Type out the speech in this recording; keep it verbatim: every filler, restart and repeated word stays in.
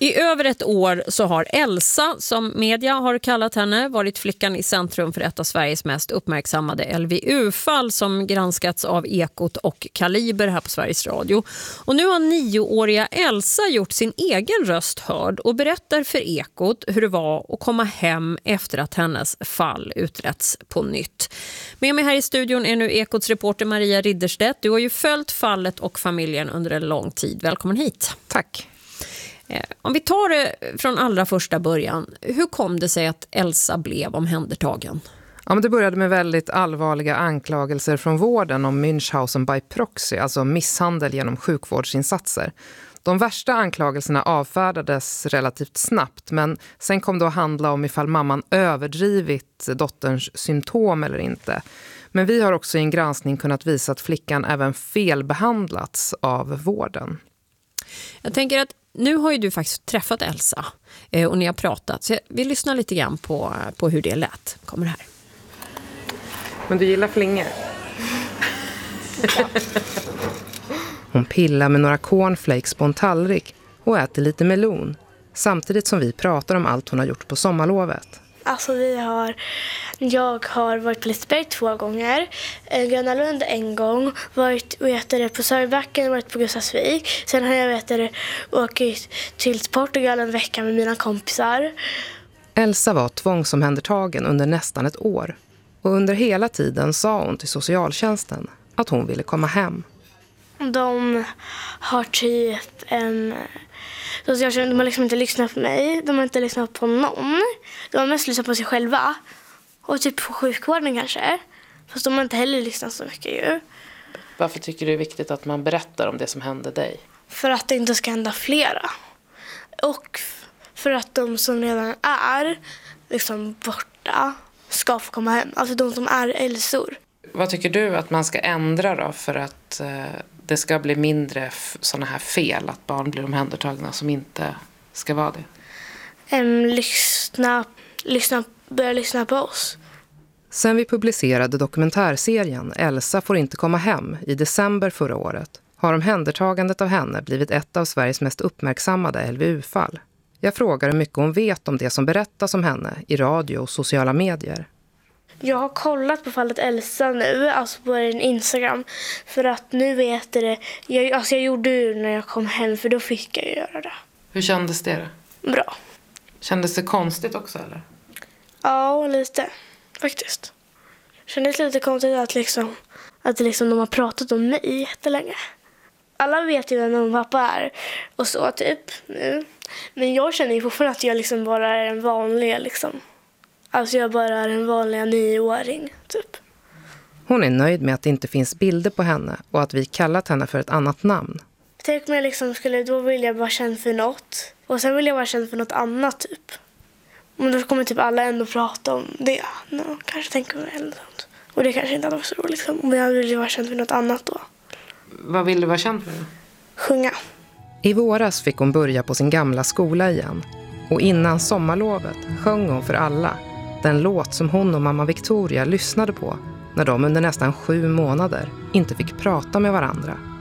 I över ett år så har Elsa, som media har kallat henne, varit flickan i centrum för ett av Sveriges mest uppmärksammade L V U-fall som granskats av Ekot och Kaliber här på Sveriges Radio. Och nu har nioåriga Elsa gjort sin egen röst hörd och berättar för Ekot hur det var att komma hem efter att hennes fall uträtts på nytt. Med mig här i studion är nu Ekots reporter Maria Ridderstedt. Du har ju följt fallet och familjen under en lång tid. Välkommen hit. Tack. Om vi tar det från allra första början, hur kom det sig att Elsa blev omhändertagen? Ja, men det började med väldigt allvarliga anklagelser från vården om Münchhausen by proxy, alltså misshandel genom sjukvårdsinsatser. De värsta anklagelserna avfärdades relativt snabbt, men sen kom det att handla om ifall mamman överdrivit dotterns symptom eller inte. Men vi har också i en granskning kunnat visa att flickan även felbehandlats av vården. Jag tänker att nu har ju du faktiskt träffat Elsa eh, och ni har pratat. Så vi lyssnar lite grann på, på hur det lät. Kommer här. Men du gillar flingor? Ja. Hon pillar med några cornflakes på en tallrik och äter lite melon. Samtidigt som vi pratar om allt hon har gjort på sommarlovet. Alltså vi har, jag har varit på Liseberg två gånger, Gröna Lund en gång, varit vet det, på Sörbacken, varit på Gustavsvik. Sen har jag vet det, åkt till Portugal en vecka med mina kompisar. Elsa var tvångsomhändertagen under nästan ett år. Och under hela tiden sa hon till socialtjänsten att hon ville komma hem. De har typ en... Socialtjänsten, de har liksom inte lyssnat på mig. De har inte lyssnat på någon. De har mest lyssnat på sig själva. Och typ på sjukvården kanske. Fast de har inte heller lyssnat så mycket ju. Varför tycker du det är viktigt att man berättar om det som hände dig? För att det inte ska hända flera. Och för att de som redan är liksom borta ska få komma hem. Alltså de som är Elsor. Vad tycker du att man ska ändra då för att eh, det ska bli mindre f- sådana här fel? Att barn blir omhändertagna som inte ska vara det? Um, lyssna, lyssna, börja lyssna på oss. Sen vi publicerade dokumentärserien Elsa får inte komma hem i december förra året har omhändertagandet av henne blivit ett av Sveriges mest uppmärksammade L V U-fall. Jag frågar hur mycket hon vet om det som berättas om henne i radio och sociala medier. Jag har kollat på fallet Elsa nu, alltså på en Instagram, för att nu vet det. Jag, alltså jag gjorde det när jag kom hem, för då fick jag göra det. Hur kändes det då? Bra. Kändes det konstigt också eller? Ja, lite faktiskt. Kändes lite konstigt att liksom att liksom de har pratat om mig jättelänge. Alla vet ju vem min pappa är och så typ nu. Men jag känner ju fortfarande att jag liksom bara är en vanlig liksom. Alltså jag bara är en vanlig nioåring, typ. Hon är nöjd med att det inte finns bilder på henne och att vi kallat henne för ett annat namn. Tänk om jag liksom skulle, då vill jag vara känd för något. Och sen vill jag vara känd för något annat, typ. Men då kommer typ alla ändå prata om det. No, kanske tänker mig eller sånt. Och det kanske inte är så roligt, liksom. Men jag vill ju vara känd för något annat då. Vad vill du vara känd för? Sjunga. I våras fick hon börja på sin gamla skola igen. Och innan sommarlovet sjöng hon för alla den låt som hon och mamma Victoria lyssnade på när de under nästan sju månader inte fick prata med varandra.